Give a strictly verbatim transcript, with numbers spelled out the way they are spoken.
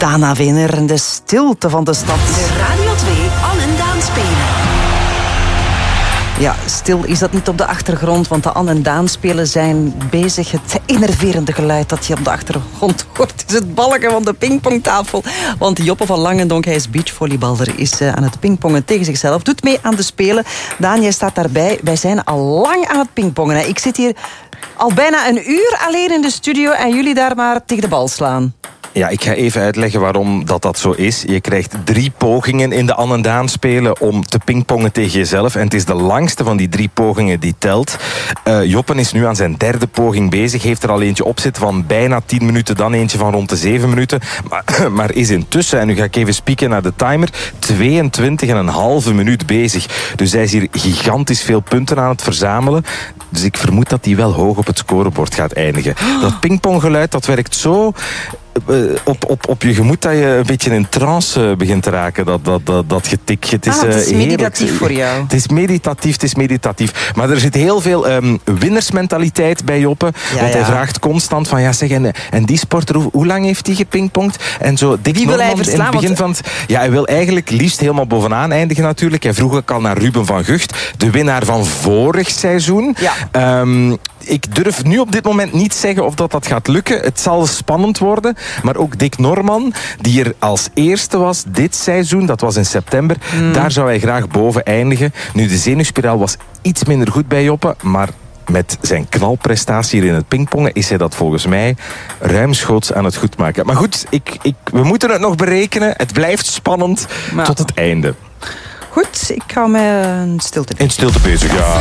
Dana Winner en de stilte van de stad. De Radio twee An en Daan spelen. Ja, stil is dat niet op de achtergrond, want de An en Daan spelen zijn bezig. Het enerverende geluid dat je op de achtergrond hoort is het balken van de pingpongtafel. Want Joppe van Langendonk, hij is beachvolleyballer, is uh, aan het pingpongen tegen zichzelf. Doet mee aan de Spelen. Daan, jij staat daarbij. Wij zijn al lang aan het pingpongen. Hè. Ik zit hier al bijna een uur alleen in de studio en jullie daar maar tegen de bal slaan. Ja, ik ga even uitleggen waarom dat, dat zo is. Je krijgt drie pogingen in de An en Daan spelen om te pingpongen tegen jezelf. En het is de langste van die drie pogingen die telt. Uh, Joppen is nu aan zijn derde poging bezig. Heeft er al eentje op zitten van bijna tien minuten. Dan eentje van rond de zeven minuten. Maar, maar is intussen, en nu ga ik even spieken naar de timer, tweeëntwintig en een halve minuut bezig. Dus hij is hier gigantisch veel punten aan het verzamelen. Dus ik vermoed dat hij wel hoog op het scorebord gaat eindigen. Dat pingponggeluid, dat werkt zo Uh, op, op, op je gemoed dat je een beetje in trance uh, begint te raken. Dat, dat, dat, dat getik. Het is, ah, het is uh, meditatief voor jou. Het is meditatief, het is meditatief. Maar er zit heel veel um, winnersmentaliteit bij Joppe. Ja, want ja. hij vraagt constant van, ja zeg, en, en die sporter, hoe, hoe lang heeft hij gepingpongd? En zo, Dick Wie wil Norman, hij verslaan? in het begin van het, ja, hij wil eigenlijk liefst helemaal bovenaan eindigen natuurlijk. Hij vroeg ook al naar Ruben van Gucht, de winnaar van vorig seizoen. Ja. Um, Ik durf nu op dit moment niet zeggen of dat, dat gaat lukken. Het zal spannend worden. Maar ook Dick Norman, die er als eerste was dit seizoen, dat was in september, mm. daar zou hij graag boven eindigen. Nu, de zenuwspiraal was iets minder goed bij Joppe, maar met zijn knalprestatie hier in het pingpongen is hij dat volgens mij ruimschoots aan het goedmaken. Maar goed, ik, ik, we moeten het nog berekenen. Het blijft spannend maar tot het einde. Goed, ik ga me in stilte bezig. In stilte bezig, ja.